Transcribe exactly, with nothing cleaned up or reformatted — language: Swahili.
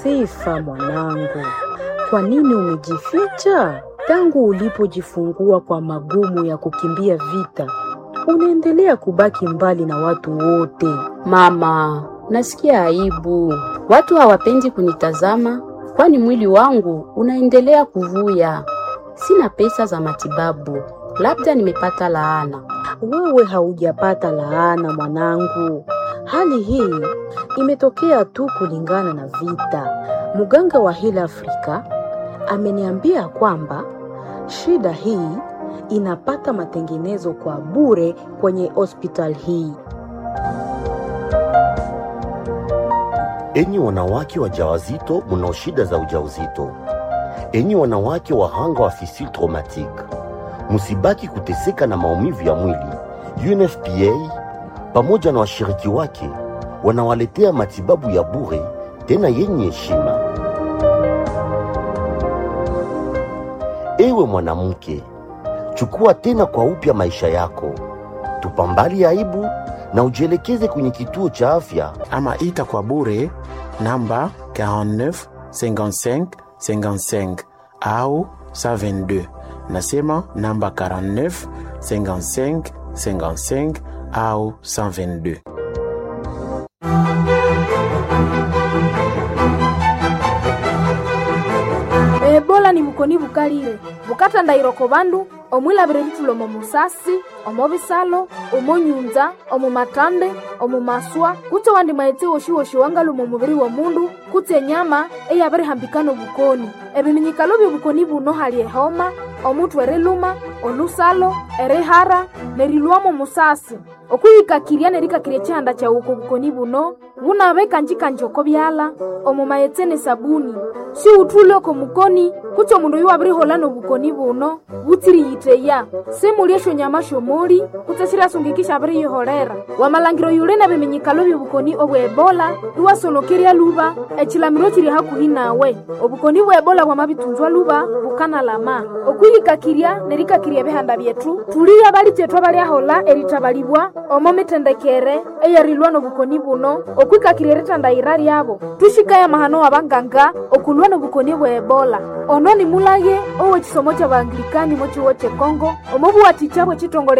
Sifa mwanangu, kwa nini umejificha? Tangu ulipojifungua kwa magumu ya kukimbia vita, unaendelea kubaki mbali na watu wote. Mama, nasikia aibu. Watu hawapendi kunitazama kwani mwili wangu unaendelea kuvuya. Sina pesa za matibabu. Labda nimepata laana. Wewe haujapata laana mwanangu. Hali hii imetokea tu kulingana na vita. Muganga wa Heal Africa ameniambia kwamba shida hii inapata matengenezo kwa bure kwenye hospital hii. Enyi wanawake wajawazito mnao shida za ujauzito. Enyi wanawake wahanga wa fistule traumatique. Musibaki kuteseka na maumivu ya mwili. U N F P A pamoja na washiriki wake wanawaletea matibabu ya bure tena yenye heshima. Ewe mwanamke, chukua tena kwa upya maisha yako. Tupambali aibu na ujielekeze kwenye kituo cha afya ama ita kwa bure namba quarante-neuf cinquante-cinq cinquante-cinq au cent vingt-deux. Nasema namba quarante-neuf cinquante-cinq cinquante-cinq au cent vingt-deux. Ebola ni bukoni bukalire bukata ndairoko bandu omwila biritulo mu musasi omobisalo omonyunza omumatande omumaswa kuto wandi maite oshiwoshi wangalu mu mubiri wa mundu kute nyama eyabere hambikano bukoni ebiminyikalo byo bukoni buno hali homa omutu ereluma olusalo erehara nerilwamo musasi okuyika kiriane rika kirechanda cha uko bukoni buno buna beka njika njoko byala omumayetene sabuni si utulo ko mukoni kucho mundu yuabiri holano bukoni buno butiri yiteya semuliesho nyama shomoli kutashira sungikisha abiri yiholera wamalangiro yule na biminyikalo by'obukoni obwe Ebola duwasonokeria luba echilamiro kiri hakuhi nawe obukoni bwe Ebola bwa mabitunzwa luba bukana lama okwihika kiria nerika kiria behanda byetu tuliya bali tetwa bali ahola eritabalibwa omo mitendekere eyarilwano bukoni buno okwika kiria retanda irari yabo tushikaya mahano abanganga okulwana bukoni bwe Ebola ono ni mulage owe chisomo cha Anglikani mochi woche Kongo omobu atichabo chitongole